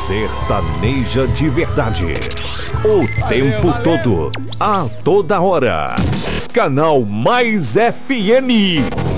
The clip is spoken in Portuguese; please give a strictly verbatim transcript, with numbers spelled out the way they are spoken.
Sertaneja de verdade. O Valeu, tempo valeu. todo, a toda hora. Canal Mais F M.